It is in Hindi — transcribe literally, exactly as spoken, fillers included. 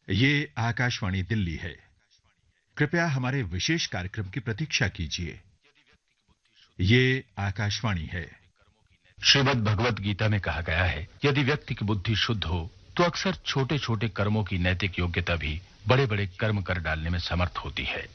ये आकाशवाणी दिल्ली है। कृपया हमारे विशेष कार्यक्रम की प्रतीक्षा कीजिए। ये आकाशवाणी है। श्रीमद् भगवत गीता में कहा गया है, यदि व्यक्ति की बुद्धि शुद्ध हो तो अक्सर छोटे छोटे कर्मों की नैतिक योग्यता भी बड़े बड़े कर्म कर डालने में समर्थ होती है।